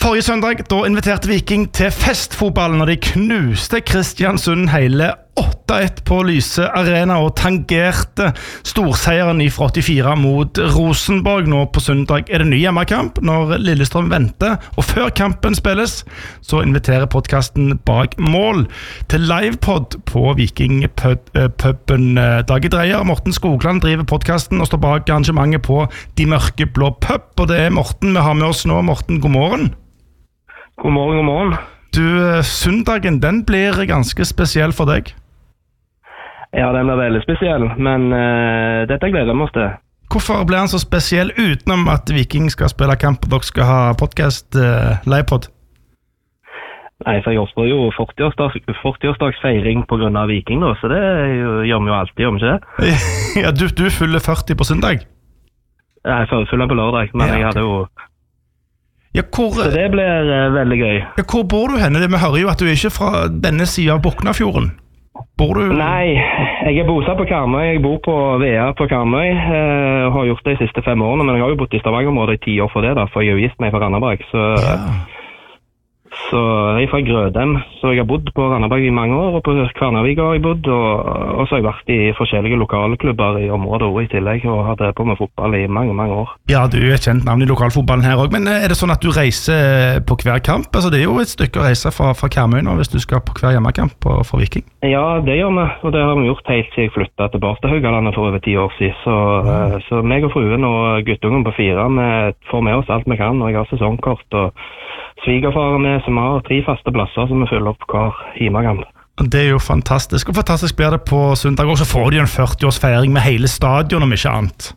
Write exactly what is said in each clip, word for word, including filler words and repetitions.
Forrige søndag da inviterte Viking til festfotballen når de knuste Kristiansund hele åtte ett på Lyse Arena og tangerte storseieren fra åttifire mot Rosenborg. Nå på søndag er det ny hjemmekamp når Lillestrøm venter, og før kampen spilles så inviterer podcasten Bak mål til livepod på Vikingpuben. Dag Dreyer, Morten Skogland driver podcasten og står bak arrangementet på De Mørke Blå Pub, og det er Morten vi har med oss nå. Morten, god morgen. God morgen, god morgen. Du, søndagen, den blir ganske spesiell for deg. Ja, den blir veldig spesiell, men uh, dette gleder vi oss til. Hvorfor blir den så spesiell utenom at Viking skal spille kamp og dere skal ha podcast, uh, livepod? Nei, for jeg også jo førti-årsdagsfeiring på grunn av Viking da, så det jo, gjør vi jo alltid, gjør vi ikke det? Ja, du, du fyller førti på søndag? Nei, jeg fyller på lørdag, men ja, okay. Jeg hadde jo... Ja, hvor, så det blir uh, veldig gøy. Ja, hvor bor du henne? Vi hører jo at du er ikke fra denne siden av Boknafjorden. Bor du... Nei, jeg er bosatt på Karmøy. Jeg bor på V A på Karmøy. Jeg har gjort det de siste fem årene, men jeg har jo bodd i Stavanger-området i ti år for det da, for jeg har jo gift meg fra Randaberg. Så, ja. så jeg er fra Grødem, så jeg har bodd på Randaberg i mange år, og på Kværnervik har jeg bodd, og, og så har jeg vært i forskjellige lokalklubber i området også i tillegg, og har drevet på med fotball i mange, mange år. Ja, du er kjent navn i lokalfotballen her også, men er det sånn at du reiser på hver kamp? Altså, det er jo et stykke å reise fra, fra Karmøy nå, hvis du skal på hver hjemmekamp på, for Viking. Ja, det gjør vi, og det har vi gjort helt siden jeg flyttet tilbake til Haugalandet for over ti år siden. Så, mm. så meg og fruen og guttungen på fire, vi får med oss alt vi kan, og jeg har sesongkort og svigerfaren med som har tre faste plasser som vi fyller opp hver hjemmekamp. Det er jo fantastisk, og fantastisk blir det på søndag, og så får de en førti-årsfeiring med hele stadion om ikke annet.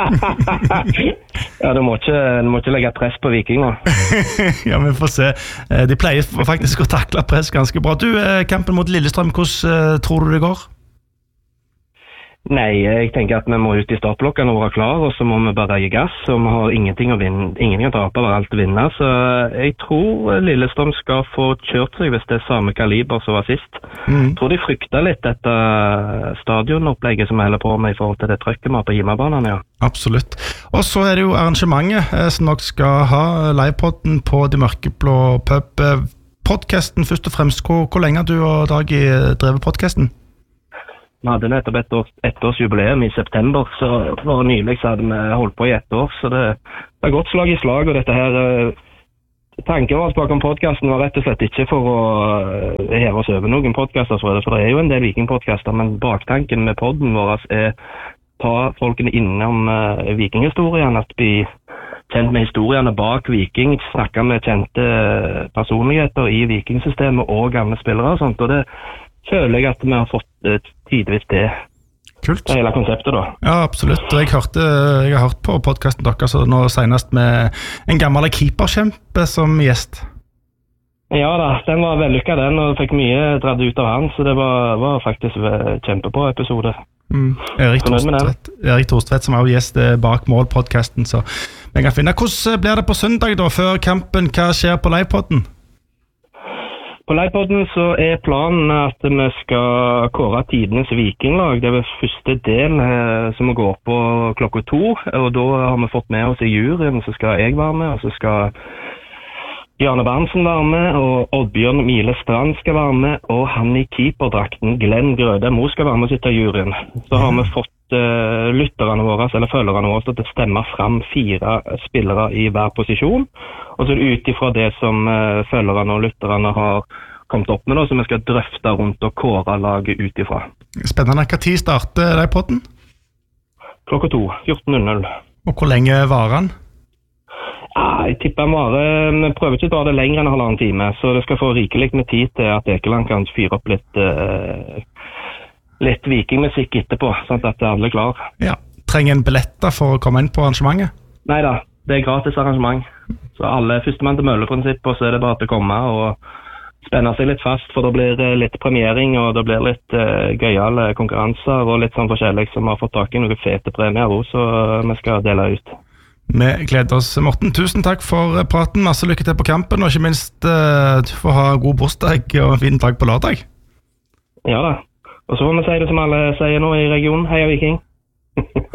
Ja, du må, ikke, du må ikke legge press på Vikinger. Ja, vi får se. De pleier faktisk å takle press ganske bra. Du, kampen mot Lillestrøm, hvordan tror du det går? Nei, jeg tenker at vi må ut i startblokkene og være klar, og så må vi bare gi gass, og vi har ingenting å vinne, ingenting å tape, bare alt å vinne. Så jeg tror Lillestrøm skal få kjørt seg hvis det er samme kaliber som var sist. Mm. Jeg tror de frykter litt dette stadionopplegget som vi holder på med i forhold til det trøkket vi har på hjemmebanen, ja. Absolutt. Og så er det jo arrangementet som dere skal ha, livepodden på De Mørke Blå Pub. Podcasten først og fremst, hvor, hvor lenge har du og Dag drevet podcasten? Vi hadde nettopp et års, ettårsjubileum i september, så var nylig så hadde vi holdt på i ett år, så det, det er godt slag i slag, og dette her, tanken vår bak om podcasten var rett og slett ikke for å heve oss over noen podcaster, for det er jo en del vikingpodcaster, men baktanken med podden vår er ta folkene innom uh, vikinghistorien, at vi kjent med historiene bak Viking, snakke med kjente personligheter i vikingsystemet og gamle spillere og sånt, og det føler jeg at vi har fått uh, tidvis det. Kult. Det hele konseptet da. Ja, absolutt. Jeg, hørte, jeg har hørt på podcasten deres så nå senest med en gammel keeperkjempe som gjest. Ja da, den var vellykket den, og fikk mye dratt ut av han, så det var, var faktisk kjempebra episode. Mm. Erik Torstvedt, Erik Torstvedt som er gjest bak mål-podcasten, så vi kan finne. Hvordan blir det på søndag da, før kampen? Hva skjer på livepodden? På livepodden så er planen at vi skal kåre tidenes vikinglag. Det er vel første del eh, som går på klokka to, og da har vi fått med oss i juryen, så skal jeg være med, og så skal Bjarne Berntsen være med, og Oddbjørn Mile Strand skal være med, og han i keeperdrakten, Glenn Grødem, hun skal være med og sitte i juryen. Så har vi fått uh, lytterne våre, eller følgerne våre, til å stemme frem fire spillere i hver posisjon, og så er det ut ifra det som uh, følgerne og lytterne har kommet opp med, da, så vi skal drøfte rundt og kåre laget ut ifra. Spennende. Hva tid starter deg podden? Klokka to, fjorten null null. Og hvor lenge varer han? Ja, jeg tipper bare, vi prøver ikke å ta det lenger enn halvannen time, så det skal få rikelig med tid til at Ekeland kan fyre opp litt, uh, litt vikingmusikk etterpå, sånn at alle er klar. Ja, trenger en billetter for å komme inn på arrangementet? Neida, det er gratis arrangement. Så alle førstemann til mølleprinsipp, og så er det bare til å komme og spenne seg litt fast, for det blir litt premiering, og det blir litt uh, gøyale konkurranser, og litt sånn forskjellig som har fått tak i noen fete premier også, så uh, vi skal dele ut. Vi gleder oss. Morten, tusen takk for praten, masse lykke til på kampen, og ikke minst uh, du får ha god bursdag og en fin dag på lørdag. Ja da, og så får vi si det som alle sier nå i regionen. Heia Viking!